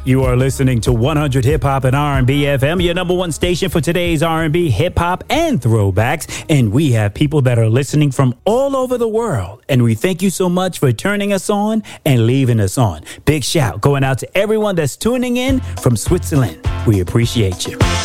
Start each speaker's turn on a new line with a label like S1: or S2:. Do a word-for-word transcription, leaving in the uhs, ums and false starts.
S1: You are listening to one hundred Hip Hop and R and B F M, your number one station for today's R and B, hip hop, and throwbacks. And we have people that are listening from all over the world. And we thank you so much for turning us on and leaving us on. Big shout going out to everyone that's tuning in from Switzerland. We appreciate you.